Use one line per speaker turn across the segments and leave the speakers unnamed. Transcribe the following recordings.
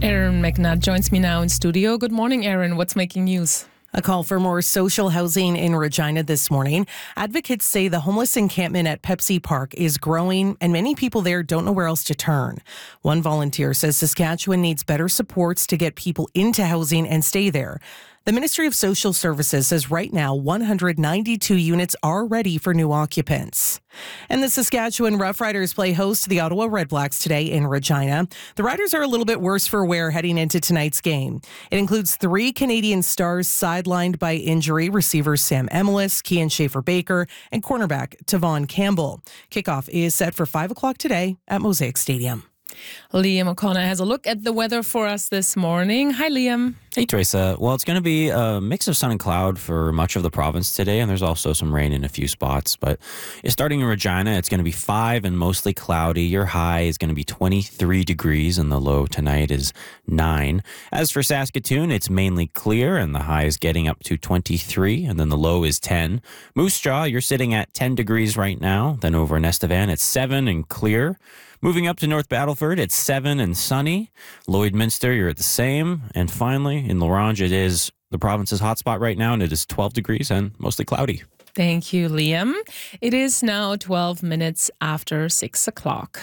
Aaron McNutt joins me now in studio. Good morning, Aaron. What's making news?
A call for more social housing in Regina this morning. Advocates say the homeless encampment at Pepsi Park is growing and many people there don't know where else to turn. One volunteer says Saskatchewan needs better supports to get people into housing and stay there. The Ministry of Social Services says right now 192 units are ready for new occupants. And the Saskatchewan Roughriders play host to the Ottawa Redblacks today in Regina. The Riders are a little bit worse for wear heading into tonight's game. It includes 3 Canadian stars sidelined by injury, receivers Sam Emelis, Kian Schaefer-Baker, and cornerback Tavon Campbell. Kickoff is set for 5 o'clock today at Mosaic Stadium.
Liam O'Connor has a look at the weather for us this morning. Hi, Liam.
Hey, Teresa. Well, it's going to be a mix of sun and cloud for much of the province today, and there's also some rain in a few spots. But starting in Regina, it's going to be 5 and mostly cloudy. Your high is going to be 23 degrees, and the low tonight is 9. As for Saskatoon, it's mainly clear, and the high is getting up to 23, and then the low is 10. Moose Jaw, you're sitting at 10 degrees right now. Then over in Estevan, it's 7 and clear. Moving up to North Battleford, it's 7 and sunny. Lloydminster, you're at the same. And finally, in La Ronge, it is the province's hotspot right now, and it is 12 degrees and mostly cloudy.
Thank you, Liam. It is now 12 minutes after 6 o'clock.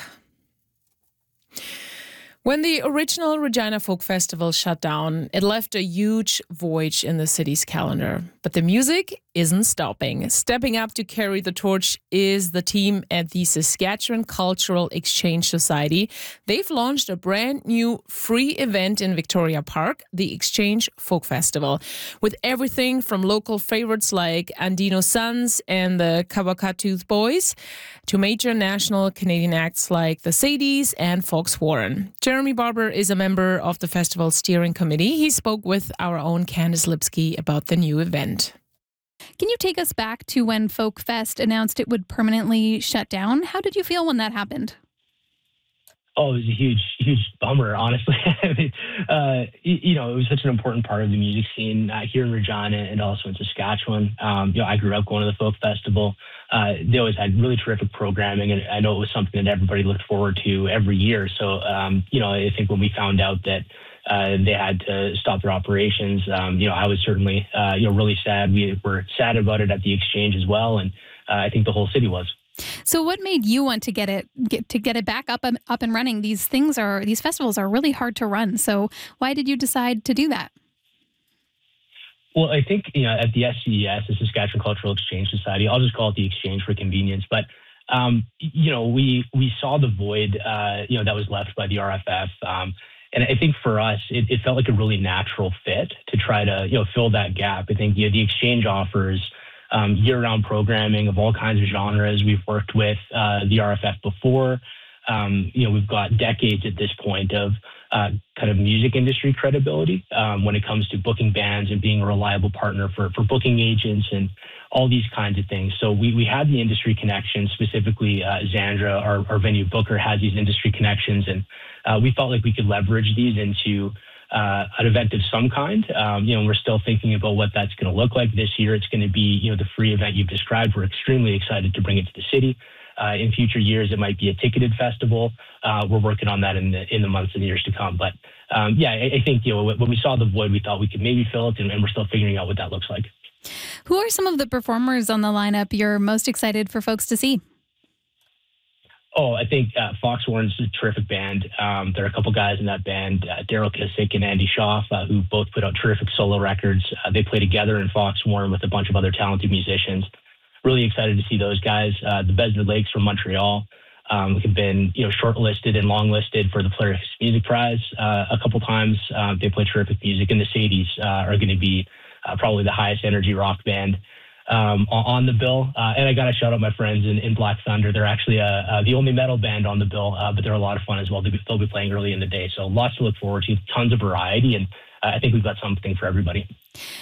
When the original Regina Folk Festival shut down, it left a huge void in the city's calendar. But the music isn't stopping. Stepping up to carry the torch is the team at the Saskatchewan Cultural Exchange Society. They've launched a brand new free event in Victoria Park, the Exchange Folk Festival, with everything from local favorites like Andino Sons and the Kabakatooth Boys to major national Canadian acts like the Sadies and Fox Warren. Jeremy Barber is a member of the festival steering committee. He spoke with our own Candice Lipsky about the new event.
Can you take us back to when Folk Fest announced it would permanently shut down? How did you feel when that happened?
Oh, it was a huge bummer, honestly. It was such an important part of the music scene here in Regina and also in Saskatchewan. I grew up going to the Folk Festival. They always had really terrific programming, and I know it was something that everybody looked forward to every year. So, I think when we found out that they had to stop their operations, I was certainly, really sad. We were sad about it at the Exchange as well, and I think the whole city was.
So what made you want to get it back up and running? These festivals are really hard to run. So why did you decide to do that?
Well, I think, at the SCES, the Saskatchewan Cultural Exchange Society, I'll just call it the Exchange for convenience. But, we saw the void, that was left by the RFF. And I think for us, it felt like a really natural fit to try to, fill that gap. I think, the Exchange offers year-round programming of all kinds of genres. We've worked with the RFF before. We've got decades at this point of kind of music industry credibility when it comes to booking bands and being a reliable partner for booking agents and all these kinds of things. So we had the industry connections, specifically Xandra, our venue booker, has these industry connections, and we felt like we could leverage these into an event of some kind. We're still thinking about what that's going to look like this year. It's going to be, the free event you've described. We're extremely excited to bring it to the city. In future years, it might be a ticketed festival. We're working on that in the months and years to come. But I think, when we saw the void, we thought we could maybe fill it, and we're still figuring out what that looks like.
Who are some of the performers on the lineup you're most excited for folks to see?
Oh, I think Fox Warren's a terrific band. There are a couple guys in that band, Daryl Kissick and Andy Schaaf, who both put out terrific solo records. They play together in Fox Warren with a bunch of other talented musicians. Really excited to see those guys. The Besnard Lakes from Montreal have been, shortlisted and longlisted for the Polaris Music Prize a couple times. They play terrific music, and the Sadies are going to be probably the highest energy rock band on the bill. And I got to shout out my friends in Black Thunder. They're actually the only metal band on the bill, but they're a lot of fun as well. They'll be playing early in the day. So lots to look forward to, tons of variety, and I think we've got something for everybody.